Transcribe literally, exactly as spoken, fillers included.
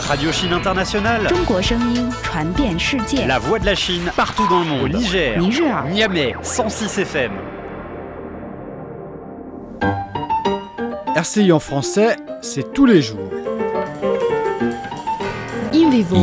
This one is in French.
Radio Chine Internationale. 中国声音传遍世界。 La voix de la Chine partout dans le monde. Au Niger, Niger, Niamey, cent six F M. R C I en français, c'est tous les jours.